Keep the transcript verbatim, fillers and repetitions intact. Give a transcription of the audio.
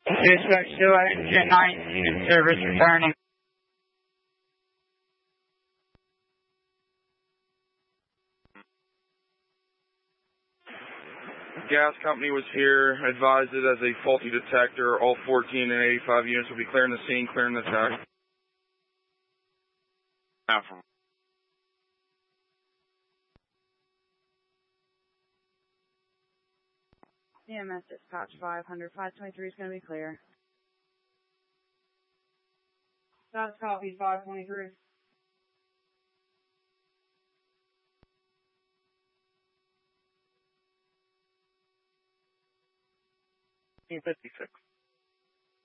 Dispatch two, engine nine, in service returning. Gas company was here, advised it as a faulty detector. All fourteen and eighty-five units will be clearing the scene, clearing the track. Now from C M S dispatch five hundred, five twenty-three is going to be clear. That's copy five twenty-three. fifty-six.